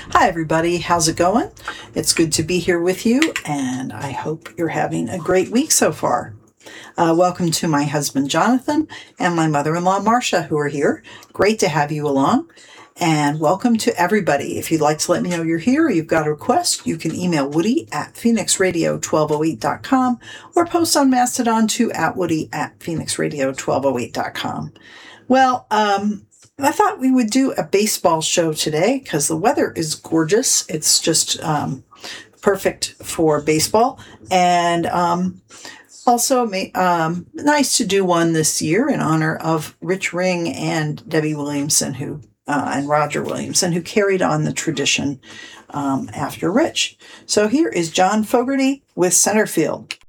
Hi, everybody. How's it going? It's good to be here with you, and I hope you're having a great week so far. Welcome to my husband, Jonathan, and my mother-in-law, Marcia, who are here. Great to have you along. And welcome to everybody. If you'd like to let me know you're here or you've got a request, you can email Woody at phoenixradio1208.com or post on Mastodon to Woody at phoenixradio1208.com. Well, I thought we would do a baseball show today because the weather is gorgeous. It's just perfect for baseball. And also nice to do one this year in honor of Rich Ring and Debbie Williamson, and Roger Williamson, who carried on the tradition after Rich. So here is John Fogerty with Centerfield.